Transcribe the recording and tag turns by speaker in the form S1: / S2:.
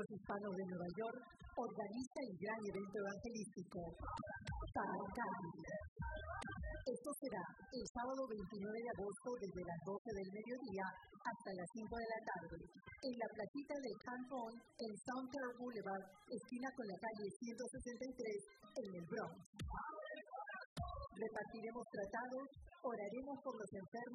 S1: los Hispanos de Nueva York organiza el gran evento evangelístico Paracay. Esto será el sábado 29 de agosto desde las 12 del mediodía hasta las 5 de la tarde en la placita del Cantón en Sunter Boulevard, esquina con la calle 163 en el Bronx. Repartiremos tratados, oraremos por los enfermos